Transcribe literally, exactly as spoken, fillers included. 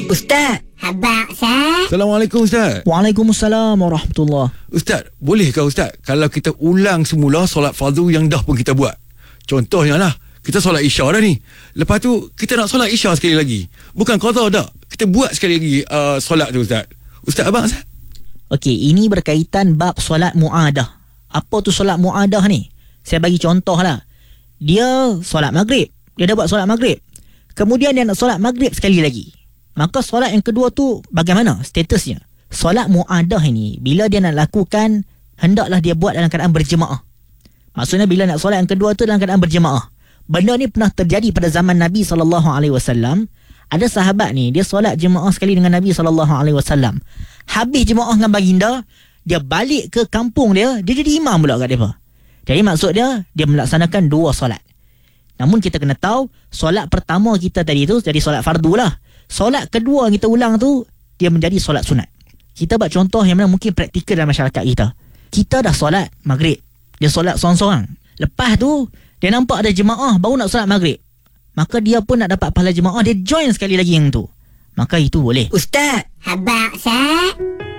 Ustaz. Habaq, Ustaz. Assalamualaikum Ustaz. Waalaikumsalam warahmatullahi. Ustaz, bolehkah Ustaz kalau kita ulang semula solat fardu yang dah pun kita buat? Contohnya lah, kita solat isya dah ni. Lepas tu kita nak solat isya sekali lagi. Bukan qada dah. Kita buat sekali lagi uh, solat tu Ustaz. Ustaz abang Ustaz. Okey, ini berkaitan bab solat muadah. Apa tu solat muadah ni? Saya bagi contoh lah. Dia solat maghrib. Dia dah buat solat maghrib. Kemudian dia nak solat maghrib sekali lagi. Maka solat yang kedua tu bagaimana statusnya? Solat muadah ini, bila dia nak lakukan, hendaklah dia buat dalam keadaan berjemaah. Maksudnya bila nak solat yang kedua tu dalam keadaan berjemaah. Benda ni pernah terjadi pada zaman Nabi sallallahu alaihi wasallam. Ada sahabat ni, dia solat jemaah sekali dengan Nabi sallallahu alaihi wasallam. Habis jemaah dengan baginda, dia balik ke kampung dia, dia jadi imam pula kat mereka. Jadi maksud dia, dia melaksanakan dua solat. Namun kita kena tahu, solat pertama kita tadi tu jadi solat fardu lah. Solat kedua yang kita ulang tu, dia menjadi solat sunat. Kita buat contoh yang mana mungkin praktikal dalam masyarakat kita. Kita dah solat maghrib. Dia solat seorang-seorang. Lepas tu, dia nampak ada jemaah baru nak solat maghrib. Maka dia pun nak dapat pahala jemaah, dia join sekali lagi yang tu. Maka itu boleh. Ustaz. Habaq, Ustaz.